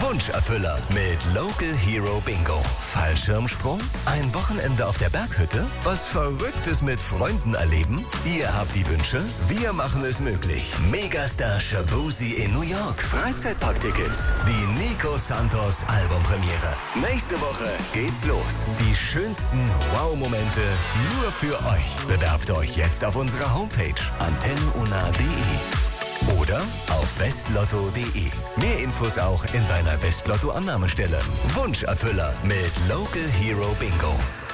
Wunscherfüller mit Local Hero Bingo. Fallschirmsprung? Ein Wochenende auf der Berghütte? Was Verrücktes mit Freunden erleben? Ihr habt die Wünsche, wir machen es möglich. Megastar Shaboozey in New York. Freizeitparktickets. Die Nico Santos Albumpremiere. Nächste Woche geht's los. Die schönsten Wow-Momente nur für euch. Bewerbt euch jetzt auf unserer Homepage antenneuna.de oder auf westlotto.de. Mehr Infos auch in deiner Westlotto-Annahmestelle. Wunscherfüller mit Local Hero Bingo.